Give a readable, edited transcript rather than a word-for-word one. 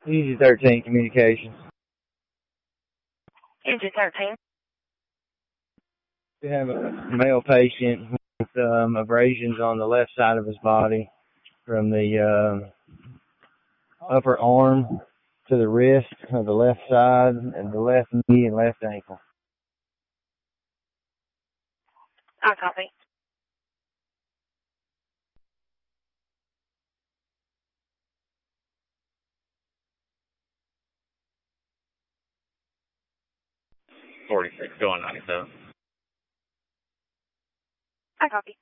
Easy 13 communications. Easy 13. We have a male patient with abrasions on the left side of his body from the upper arm to the wrist of the left side and the left knee and left ankle. I copy. $46, going 97. I copy.